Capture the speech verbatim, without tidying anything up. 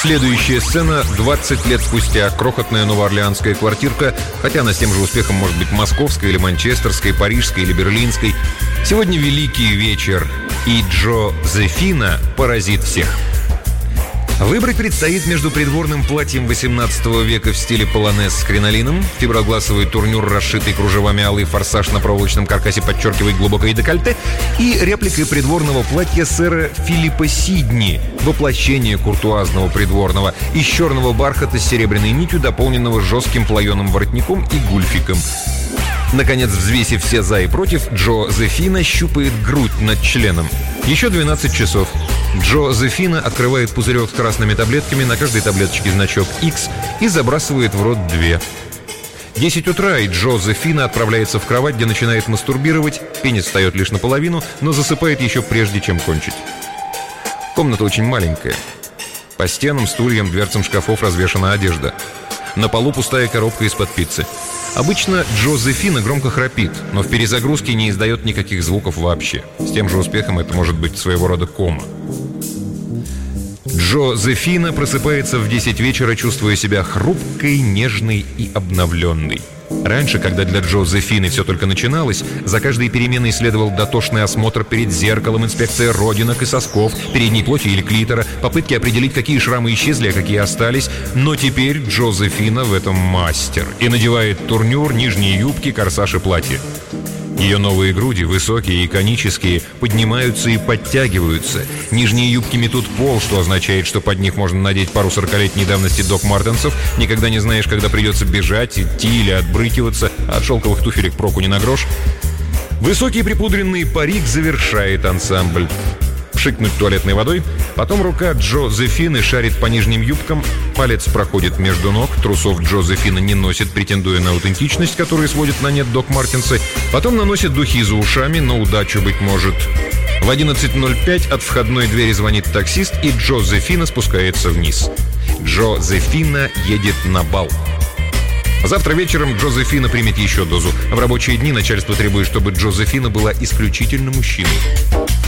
Следующая сцена — двадцать лет спустя. Крохотная новоорлеанская квартирка, хотя она с тем же успехом может быть московской или манчестерской, парижской или берлинской. Сегодня великий вечер, и Джозефина поразит всех. Выбрать предстоит между придворным платьем восемнадцатого века в стиле полонез с кринолином, фиброгласовый турнюр, расшитый кружевами, алый форсаж на проволочном каркасе подчеркивает глубокое декольте, и репликой придворного платья сэра Филиппа Сидни, воплощение куртуазного придворного, из черного бархата с серебряной нитью, дополненного жестким плаеным воротником и гульфиком. Наконец, взвесив все «за» и «против», Джозефина щупает грудь над членом. Еще двенадцать часов. Джозефина открывает пузырек с красными таблетками, на каждой таблеточке значок X, и забрасывает в рот две. десять утра, и Джозефина отправляется в кровать, где начинает мастурбировать. Пенис встает лишь наполовину, но засыпает еще прежде, чем кончить. Комната очень маленькая. По стенам, стульям, дверцам шкафов развешана одежда. На полу пустая коробка из-под пиццы. Обычно Джозефина громко храпит, но в перезагрузке не издает никаких звуков вообще. С тем же успехом это может быть своего рода кома. Джозефина просыпается в десять вечера, чувствуя себя хрупкой, нежной и обновленной. Раньше, когда для Джозефины все только начиналось, за каждой переменой следовал дотошный осмотр перед зеркалом, инспекция родинок и сосков, передней плоти или клитора, попытки определить, какие шрамы исчезли, а какие остались. Но теперь Джозефина в этом мастер и надевает турнюр, нижние юбки, корсаж и платье. Ее новые груди, высокие и конические, поднимаются и подтягиваются. Нижние юбки метут пол, что означает, что под них можно надеть пару сорокалетней давности Док Мартенсов. Никогда не знаешь, когда придется бежать, идти или отбрыкиваться. От шелковых туфелек проку не на грош. Высокий припудренный парик завершает ансамбль. Пшикнуть туалетной водой. Потом рука Джозефины шарит по нижним юбкам. Палец проходит между ног. Трусов Джозефина не носит, претендуя на аутентичность, которую сводит на нет Док Мартенсы. Потом наносит духи за ушами, на удачу, быть может. В одиннадцать ноль пять от входной двери звонит таксист, и Джозефина спускается вниз. Джозефина едет на бал. Завтра вечером Джозефина примет еще дозу. В рабочие дни начальство требует, чтобы Джозефина была исключительно мужчиной.